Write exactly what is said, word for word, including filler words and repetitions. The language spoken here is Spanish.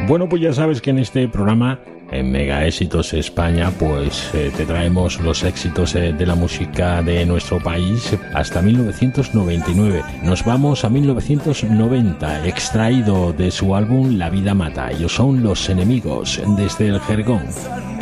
Bueno, pues ya sabes que en este programa, en Mega Éxitos España, pues eh, te traemos los éxitos eh, de la música de nuestro país hasta mil novecientos noventa y nueve. Nos vamos a mil novecientos noventa, extraído de su álbum La vida mata. Ellos son Los Enemigos, desde el Jergón.